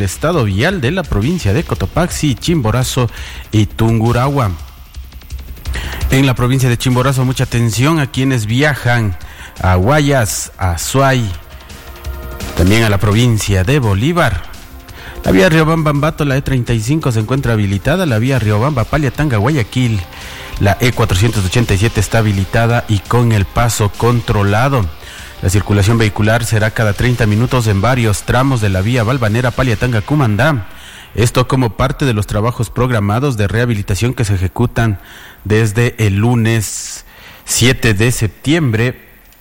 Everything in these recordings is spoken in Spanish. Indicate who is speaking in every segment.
Speaker 1: estado vial de la provincia de Cotopaxi, Chimborazo y Tungurahua. En la provincia de Chimborazo, mucha atención a quienes viajan a Guayas, a Azuay, también a la provincia de Bolívar. La vía Riobamba-Ambato, la E35 se encuentra habilitada. La vía Riobamba-Paliatanga-Guayaquil, la E487 está habilitada y con el paso controlado. La circulación vehicular será cada 30 minutos en varios tramos de la vía Valvanera-Paliatanga-Cumandá. Esto como parte de los trabajos programados de rehabilitación que se ejecutan desde el lunes 7 de septiembre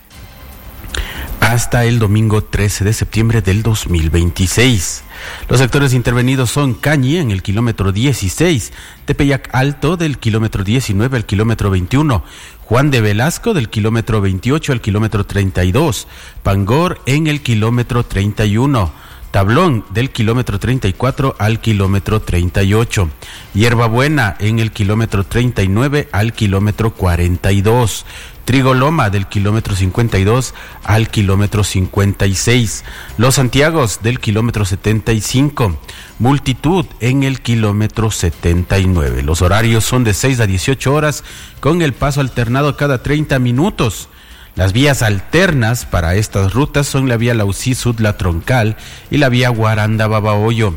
Speaker 1: hasta el domingo 13 de septiembre del 2026. Los sectores intervenidos son Cañi en el kilómetro 16, Tepeyac Alto del kilómetro 19 al kilómetro 21, Juan de Velasco del kilómetro 28 al kilómetro 32, Pangor en el kilómetro 31, Tablón del kilómetro 34 al kilómetro 38, Hierbabuena en el kilómetro 39 al kilómetro 42, Trigoloma del kilómetro 52 al kilómetro 56, Los Santiagos del kilómetro 75, Multitud en el kilómetro 79. Los horarios son de 6 a 18 horas con el paso alternado cada 30 minutos. Las vías alternas para estas rutas son la vía Laucí-Sud-La Troncal y la vía Guaranda-Babahoyo.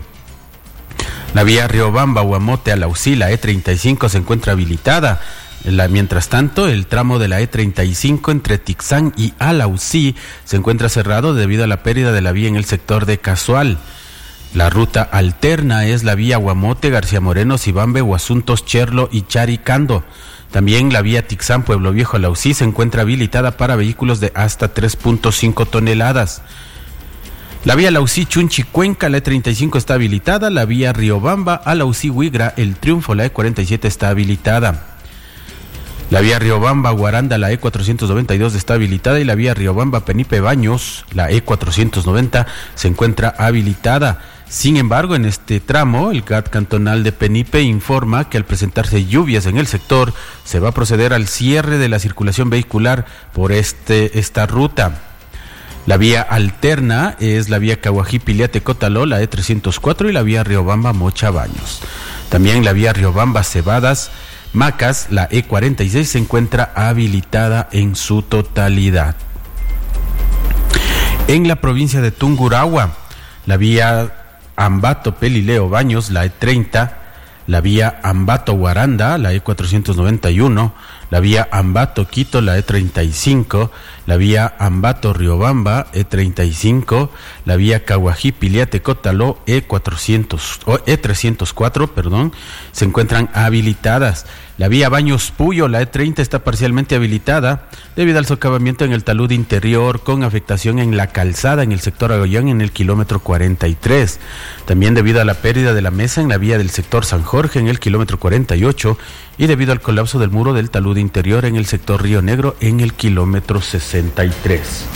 Speaker 1: La vía Riobamba-Huamote a Laucí, la E35 se encuentra habilitada. Mientras tanto, el tramo de la E35 entre Tixán y Alausí se encuentra cerrado debido a la pérdida de la vía en el sector de Casual. La ruta alterna es la vía Huamote, García Moreno, Sibambe, Huasuntos, Cherlo y Charicando. También la vía Tixán, Pueblo Viejo, Alausí se encuentra habilitada para vehículos de hasta 3.5 toneladas. La vía Alausí-Chunchi-Cuenca, la E35 está habilitada. La vía Riobamba, Alausí-Huigra, El Triunfo, la E47 está habilitada. La vía Riobamba-Guaranda, la E492 está habilitada y la vía Riobamba-Penipe-Baños, la E490 se encuentra habilitada. Sin embargo, en este tramo, el GAT cantonal de Penipe informa que al presentarse lluvias en el sector, se va a proceder al cierre de la circulación vehicular por esta ruta. La vía alterna es la vía Caguají-Piliate-Cotaló, la E304 y la vía Riobamba-Mocha-Baños. También la vía Riobamba-Cebadas, Macas, la E46 se encuentra habilitada en su totalidad. En la provincia de Tungurahua, la vía Ambato-Pelileo-Baños, la E30, la vía Ambato-Guaranda, la E491, la vía Ambato-Quito, la E35, la vía Ambato-Riobamba, E35, la vía Caguají-Piliate-Cotaló, E304, se encuentran habilitadas. La vía Baños-Puyo, la E30 está parcialmente habilitada debido al socavamiento en el talud interior con afectación en la calzada en el sector Agollán en el kilómetro 43. También debido a la pérdida de la mesa en la vía del sector San Jorge en el kilómetro 48 y debido al colapso del muro del talud interior en el sector Río Negro en el kilómetro 63.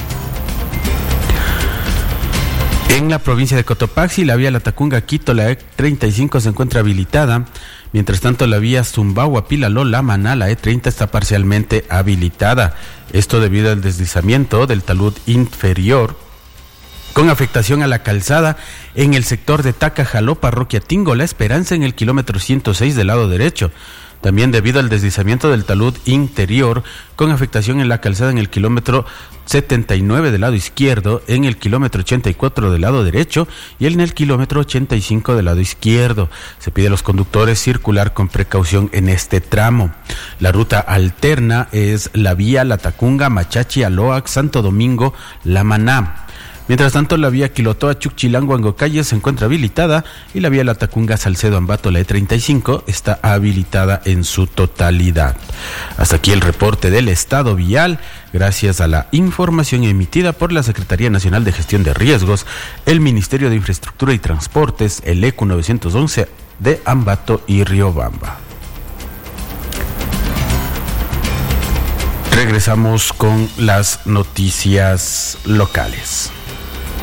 Speaker 1: En la provincia de Cotopaxi, la vía Latacunga-Quito, la E35 se encuentra habilitada. Mientras tanto, la vía Zumbagua-Pilaló-Lamaná, la E30 está parcialmente habilitada. Esto debido al deslizamiento del talud inferior con afectación a la calzada en el sector de Tacajaló, Parroquia Tingo, La Esperanza en el kilómetro 106 del lado derecho. También debido al deslizamiento del talud interior con afectación en la calzada en el kilómetro 79 del lado izquierdo, en el kilómetro 84 del lado derecho y en el kilómetro 85 del lado izquierdo. Se pide a los conductores circular con precaución en este tramo. La ruta alterna es la vía Latacunga, Machachi, Aloac, Santo Domingo, Lamaná. Mientras tanto, la vía Quilotoa, Chuquilango, Angocalle se encuentra habilitada y la vía Latacunga, Salcedo, Ambato, la E35 está habilitada en su totalidad. Hasta aquí el reporte del estado vial, gracias a la información emitida por la Secretaría Nacional de Gestión de Riesgos, el Ministerio de Infraestructura y Transportes, el ECU 911 de Ambato y Riobamba. Regresamos con las noticias locales.